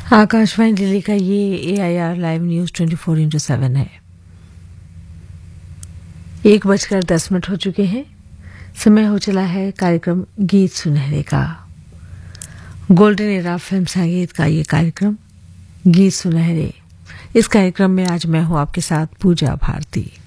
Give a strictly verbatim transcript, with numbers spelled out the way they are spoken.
आकाशवाणी दिल्ली का ये ए I R live news twenty four into seven है। एक बजकर दस मिनट हो चुके हैं। समय हो चला है कार्यक्रम गीत सुनहरे का। गोल्डन एरा फिल्म संगीत का ये कार्यक्रम गीत सुनहरे। इस कार्यक्रम में आज मैं हूं आपके साथ पूजा भारती।